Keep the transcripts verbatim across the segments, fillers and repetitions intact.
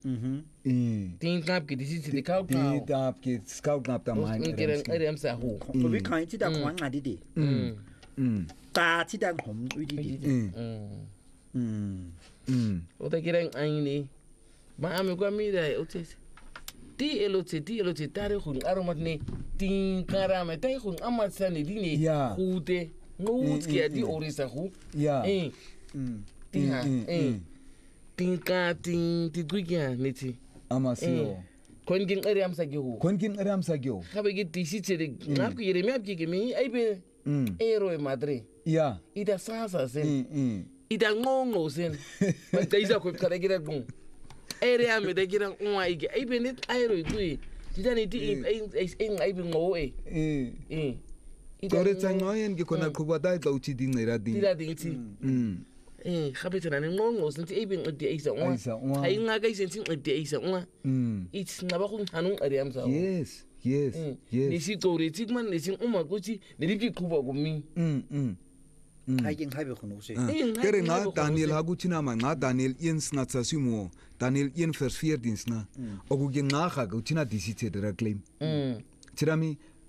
Mhm. Eh. Tin kap ke disi ti kau Di kau. tap ke scout ngap ta mai. Ngirang ariam sa hu. ผมวิเคราะห์ที่ดาวของงานดี Mm. Mm. ๆตาที่ดังผมอุ้ยดี Mm. Mm. ๆอืม Mm. O ta kirang aini. Ma ame kwa mi dai o tes. Ti elo te ti elo te tare khun aromat ne tin karame tai khun amat sa ne dini Yeah. khute ngut ke di orisa khu. Yeah. Eh. Mm. Ti ha. Mm, Eh. mm. Tin ka tin ti duikia ne ti. Amasio. Kon kin ariam sa hu. Kon kin aram sa gyo. Khabe ki ti si te ngap ki yere mi ap ki ke mi ai be Mm. ero e madre. Yeah. Ida sa sa sen. Mm. Mm. Ida ngongo sen. Ma ta isa ko kare gira gun. Ere ame da gira unwa ige. Ai be net aero i tui. Ti dani ti ai ai ai ai be ngo e. Eh. Eh. Tore tsangoyen ki kona kubada ta uchi ding nera Ti ding. da ding ti. Mm. Eh, khabe tana ne ngongo sen ti ai be ngdi ai sa unwa. Ai sa unwa. Ai nga ga sen ti ngdi ai sa unwa. Mm. It's ngaba khun hanung ari am sa. Yes. Yes. Ni Yes. si tore ti man ni si umma ko ti ni ri ki kuba ko mi. Mm. Mm. ให้ยิงให้ไปคนรู้สิ Kere nga Daniel hagu china ma nga Daniel yens na tsasimo Daniel yen vers veertien na ogu ge nga ga gu china disi che dera claim Mm. chirami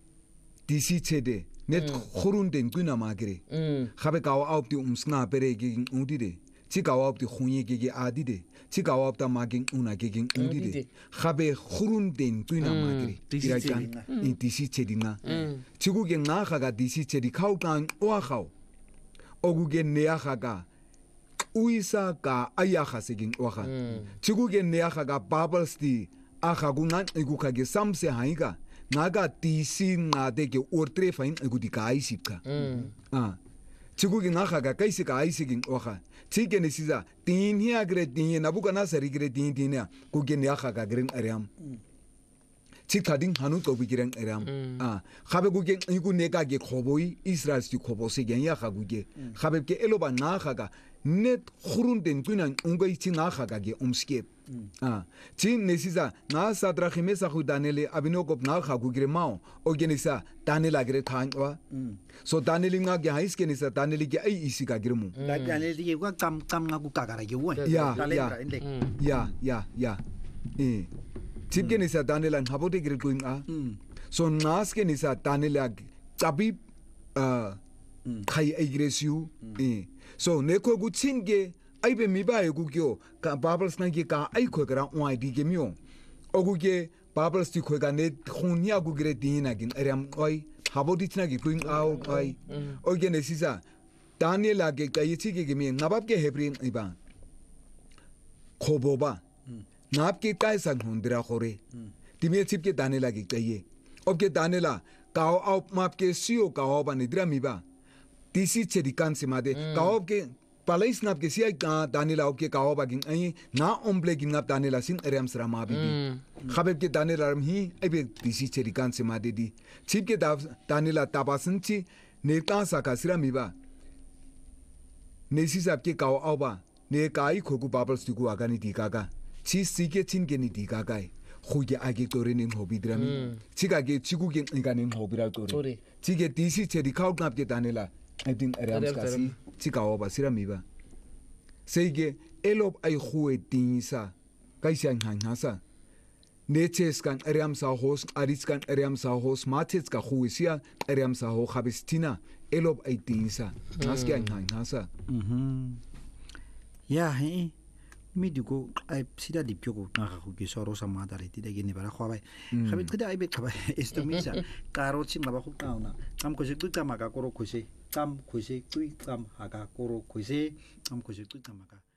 disi che de net khurun den kuna ma gere Mm. khabe ka wa op di umsna pere ge udi de chi ka wa op di khunye ge ge adi de chi ka wa op ta ma ge una ge ge udi de khabe khurun den kuna ma gere ira kan in disi che dinga chigu ge nga ga disi che di khau kan wa khau ogu ge ne ga uisa ka ayaha segin waha chigu ge ne ga bubbles di aha gungan igu ka ge samse haiga naga tisi ngade ge urtre fain igu di kai sipka ah chigu ge nga ga kaisi ka aisi gin waha chige ne siza tin hi agre tin na buka na sari gre tin tin ya ku ge ne ga gren ariam chikading hanu to bigirang ariam ah khabe gu ge igu ne ga ge khoboi israel sti khobose gen ya ga gu ge khabe ke eloba na ga net khurun den tunan ungai chi na ga ge umske ah chi nesiza na sadra khimesa khu danele abinokop na ga gu gre mao ogenisa danela gre thangwa so daneli nga ge hais ke nisa daneli ge ai isi ga girmu แล้วอย่างนี้ที่ว่าจำจำงากูกากอะไรอยู่เว้ย ya แล้วเล่น ya อะไรเด็ก ya ya ya eh chipke nisa danela habote gre going a อืม so naske nisa danela chabi uh khai agresiu eh so neko gu chinge ai be mi ba gu kyo ka bubbles na ge ka ai kho gra oi di ge myo ogu ge bubbles ti kho ga ne khunya gu gre din na gin ariam oi habodi chna ge going out oi oge ne sisa daniela ge ka yichi ge mi ngabab ge hebrin iba khoboba ngab ke kai sang hundra khore timye chip ke daniela ge kaye ob ke daniela kao op map ke sio kao ba ni dra mi ba tisi chedikan se made kao ke palais nap ke sia ka daniela op ke kao ba gin ai na omble gin nap daniela sin ariam sra ma bi khabeb ke daniela ram hi ebe tisi chedikan se made di chip ke daniela tabasin chi ne ka sa ka sra mi ba ne si sap ke kao au ba ne kai khogu bubbles tu ku agani di kaga chi si ke chin ke ni di kaga khoge age tore ning hobi drami chiga ge chigu ge nganing hobira tore chige tisi chedi khau ngap ke danela I think ariam skasi chiga oba sira miba seige elob ai khue tinsa kaisa nghanasa neches kan ariam sa hos aris kan ariam sa hos matets ka khuisia ariam sa ho khabistina elob ai tinsa naske nghanasa mhm ya he mi digo ai sida di pyogo na ga ku soro sa madare ti de ni bara khwa bai khabit kida ai be khaba esto misa karo chin ba khu ta na kam ko se tu ta ma ka koro khose kam khose tu kam ha ka koro khose kam khose tu ta ma ka